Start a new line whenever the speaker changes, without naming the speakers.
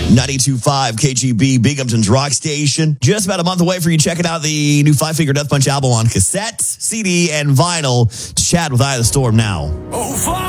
92.5 KGB, Binghamton's rock station. Just about a month away for you checking out the new Five Finger Death Punch album on cassette, CD, and vinyl. Chat with Eye of the Storm now.